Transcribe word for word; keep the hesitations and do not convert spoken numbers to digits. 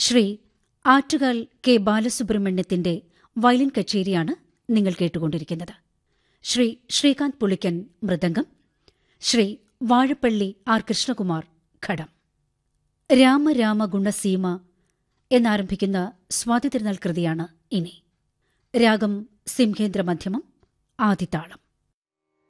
Shri Attukal K ബാലസുബ്രഹ്മണ്യത്തിന്റെ violin കച്ചേരിയാണ് നിങ്ങൾ കേട്ടുകൊണ്ടിരിക്കുന്നത്. Shri Srikanth Pulickan mridangam, Shri Vazhappally R Krishnakumar ഘടം. രാമ രാമ ഗുണസീമ എന്നാരംഭിക്കുന്ന സ്വാതി തിരുനാൾ കൃതിയാണ് ഇനി. രാഗം സിംഹേന്ദ്ര മധ്യമം, ആദിതാളം.